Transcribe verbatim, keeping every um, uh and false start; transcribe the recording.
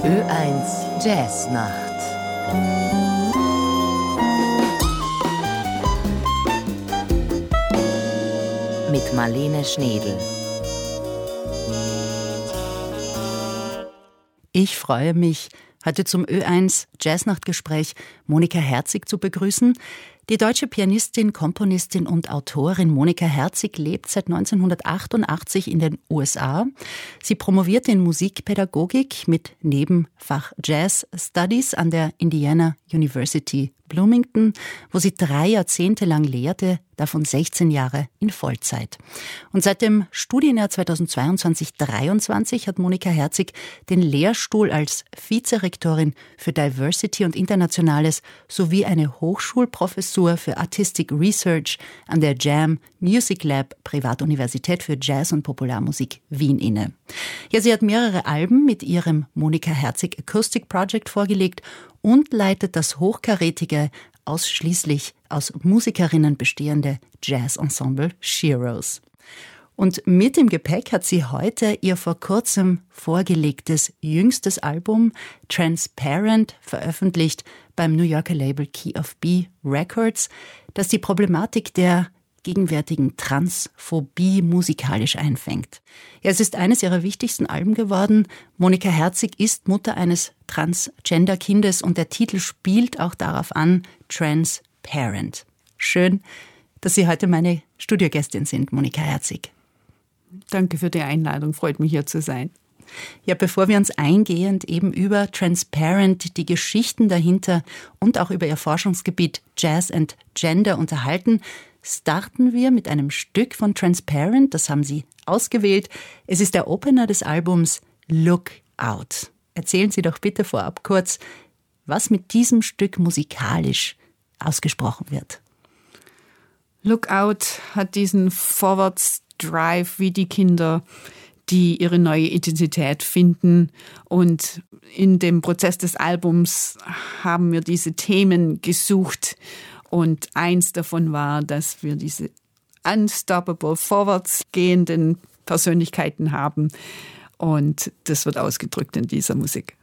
Ö eins Jazznacht. Mit Marlene Schnedel. Ich freue mich, heute zum Ö eins Jazznachtgespräch Monika Herzig zu begrüßen. Die deutsche Pianistin, Komponistin und Autorin Monika Herzig lebt seit neunzehnhundertachtundachtzig in den U S A. Sie promovierte in Musikpädagogik mit Nebenfach Jazz Studies an der Indiana University Bloomington, wo sie drei Jahrzehnte lang lehrte, davon sechzehn Jahre in Vollzeit. Und seit dem Studienjahr zweitausendzweiundzwanzig dreiundzwanzig hat Monika Herzig den Lehrstuhl als Vizerektorin für Diversity und Internationales sowie eine Hochschulprofessur für Artistic Research an der Jam Music Lab Privatuniversität für Jazz und Popularmusik Wien inne. Ja, sie hat mehrere Alben mit ihrem Monika Herzig Acoustic Project vorgelegt und leitet das hochkarätige, ausschließlich aus Musikerinnen bestehende Jazz-Ensemble Sheroes. Und mit im Gepäck hat sie heute ihr vor kurzem vorgelegtes jüngstes Album Transparent veröffentlicht beim New Yorker Label Key of B Records, das die Problematik der gegenwärtigen Transphobie musikalisch einfängt. Ja, es ist eines ihrer wichtigsten Alben geworden. Monika Herzig ist Mutter eines Transgender-Kindes und der Titel spielt auch darauf an, Transparent. Schön, dass Sie heute meine Studiogästin sind, Monika Herzig. Danke für die Einladung, freut mich hier zu sein. Ja, bevor wir uns eingehend eben über Transparent, die Geschichten dahinter und auch über Ihr Forschungsgebiet Jazz and Gender unterhalten, starten wir mit einem Stück von Transparent, das haben Sie ausgewählt. Es ist der Opener des Albums Look Out. Erzählen Sie doch bitte vorab kurz, was mit diesem Stück musikalisch ausgesprochen wird. Look Out hat diesen Vorwärts-Drive wie die Kinder, die ihre neue Identität finden. Und in dem Prozess des Albums haben wir diese Themen gesucht. Und eins davon war, dass wir diese unstoppable, vorwärtsgehenden Persönlichkeiten haben. Und das wird ausgedrückt in dieser Musik.